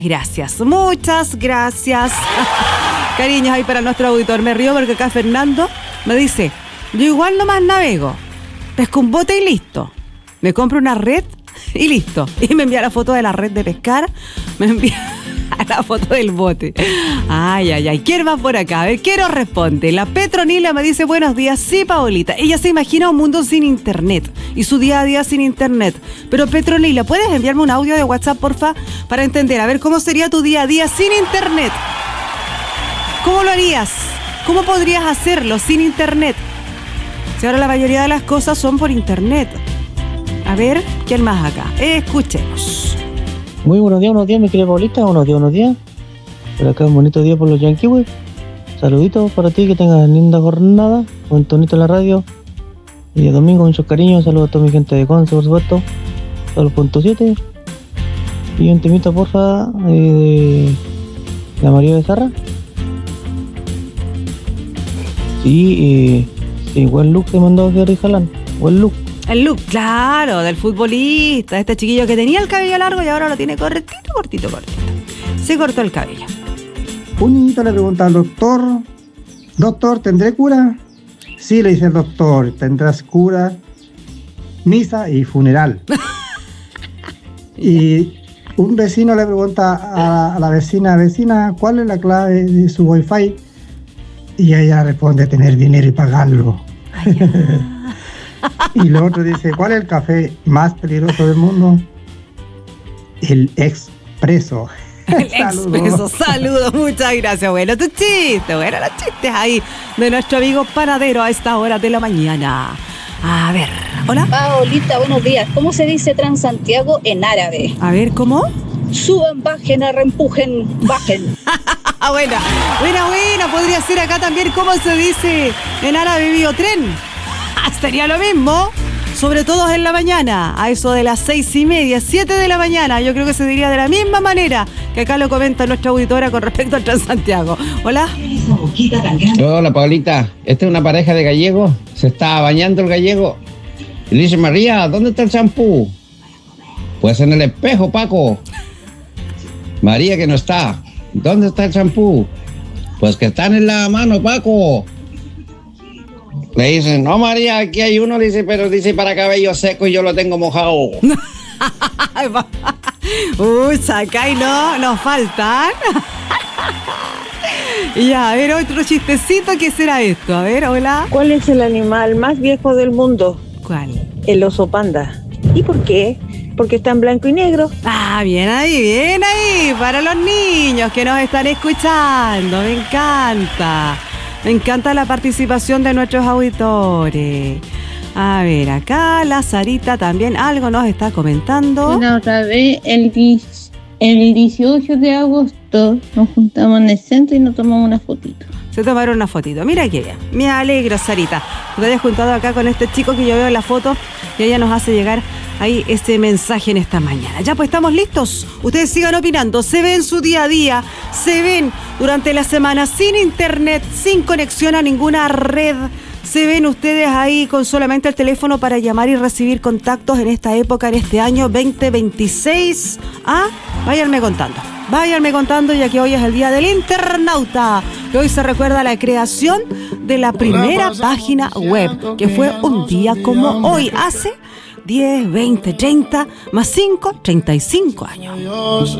Gracias, muchas gracias. Cariños ahí para nuestro auditor. Me río porque acá Fernando me dice, yo igual nomás navego, pesco un bote y listo. Me compro una red y listo. Y me envía la foto de la red de pescar, me envía la foto del bote. Ay. ¿Quién va por acá? A ver, ¿qué nos responde? La Petronila me dice, buenos días. Sí, Paolita. Ella se imagina un mundo sin internet y su día a día sin internet. Pero Petronila, ¿puedes enviarme un audio de WhatsApp, porfa? Para entender, a ver, ¿cómo sería tu día a día sin internet? ¿Cómo lo harías? ¿Cómo podrías hacerlo sin internet? Si ahora la mayoría de las cosas son por internet. A ver, ¿quién más acá? Escuchemos. Muy buenos días, mi querida Paulita. Buenos días. Por acá un bonito día por los Yankees. Saluditos para ti, que tengas linda jornada. Buen tonito en la radio. Y el domingo, muchos cariños. Saludos a toda mi gente de Conce, por supuesto. A los .7. Y un temita, porfa, de la María Becerra. Sí, buen look que mandó Gary Jalán. Buen look. El look, claro, del futbolista, este chiquillo que tenía el cabello largo y ahora lo tiene cortito. Se cortó el cabello. Un niñito le pregunta al doctor, doctor, ¿tendré cura? Sí, le dice el doctor, tendrás cura, misa y funeral. Y un vecino le pregunta a la vecina, ¿cuál es la clave de su wifi? Y ella responde, tener dinero y pagarlo. Y el otro dice, ¿cuál es el café más peligroso del mundo? El expreso. El expreso, saludos, muchas gracias. Bueno, los chistes ahí de nuestro amigo panadero a esta hora de la mañana. A ver, hola. Paolita, buenos días. ¿Cómo se dice Transantiago en árabe? A ver, ¿cómo? Suban, bajen, arrempujen, bajen. Buena. Podría ser acá también, ¿cómo se dice en árabe biotren? Sería lo mismo, sobre todo en la mañana, a eso de las 6:30, 7 de la mañana. Yo creo que se diría de la misma manera que acá lo comenta nuestra auditora con respecto al Transantiago. Hola. Hola, Paulita. Esta es una pareja de gallegos. Se está bañando el gallego. Y le dice, María, ¿dónde está el champú? Pues en el espejo, Paco. María, que no está. ¿Dónde está el champú? Pues que están en la mano, Paco. Le dicen, no, María, aquí hay uno, dice, pero dice para cabello seco y yo lo tengo mojado. Acá y no, nos faltan. Ya, a ver, otro chistecito, ¿qué será esto? A ver, hola. ¿Cuál es el animal más viejo del mundo? ¿Cuál? El oso panda. ¿Y por qué? Porque está en blanco y negro. Bien ahí, para los niños que nos están escuchando, me encanta. Me encanta la participación de nuestros auditores. A ver, acá la Sarita también algo nos está comentando. La otra vez, el 18 de agosto, nos juntamos en el centro y nos tomamos una fotito. Se tomaron una fotito. Mira qué bien. Me alegra, Sarita, que te hayas juntado acá con este chico que yo veo en la foto y ella nos hace llegar ahí ese mensaje en esta mañana. Ya, pues estamos listos. Ustedes sigan opinando. Se ven su día a día, se ven durante la semana sin internet, sin conexión a ninguna red. Se ven ustedes ahí con solamente el teléfono para llamar y recibir contactos en esta época, en este año 2026. Váyanme contando, ya que hoy es el día del internauta, que hoy se recuerda la creación de la primera página web, que fue un día como hoy, hace 10, 20, 30, más 5, 35 años.